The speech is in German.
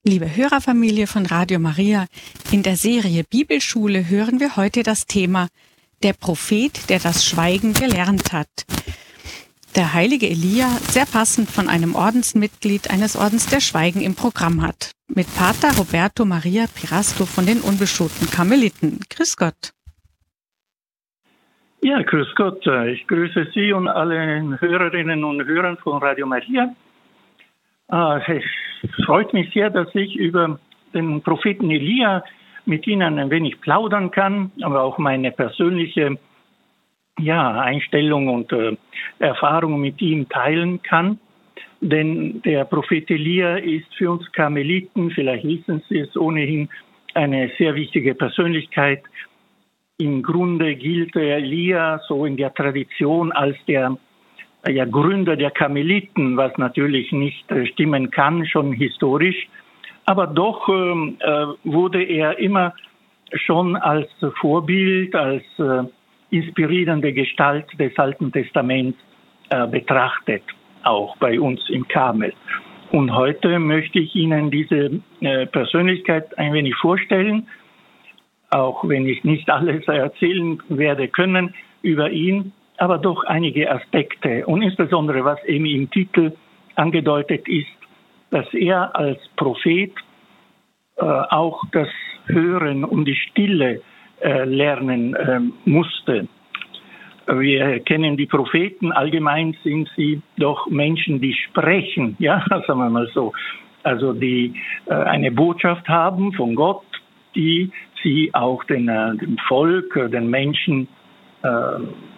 Liebe Hörerfamilie von Radio Maria, in der Serie Bibelschule hören wir heute das Thema Der Prophet, der das Schweigen gelernt hat. Der heilige Elia, sehr passend von einem Ordensmitglied eines Ordens der Schweigen im Programm hat. Mit Pater Roberto Maria Pirasto von den unbeschoten Karmeliten. Grüß Gott. Ja, grüß Gott. Ich grüße Sie und alle Hörerinnen und Hörer von Radio Maria. Es freut mich sehr, dass ich über den Propheten Elia mit Ihnen ein wenig plaudern kann, aber auch meine persönliche Einstellung und Erfahrung mit ihm teilen kann. Denn der Prophet Elia ist für uns Karmeliten, vielleicht wissen Sie es ohnehin, eine sehr wichtige Persönlichkeit. Im Grunde gilt Elia so in der Tradition als der Gründer der Karmeliten, was natürlich nicht stimmen kann, schon historisch. Aber doch wurde er immer schon als Vorbild, als inspirierende Gestalt des Alten Testaments betrachtet, auch bei uns im Karmel. Und heute möchte ich Ihnen diese Persönlichkeit ein wenig vorstellen, auch wenn ich nicht alles erzählen werde können über ihn, aber doch einige Aspekte und insbesondere, was eben im Titel angedeutet ist, dass er als Prophet auch das Hören und die Stille lernen musste. Wir kennen die Propheten, allgemein sind sie doch Menschen, die sprechen, sagen wir mal so, also die eine Botschaft haben von Gott, die sie auch dem Volk, den Menschen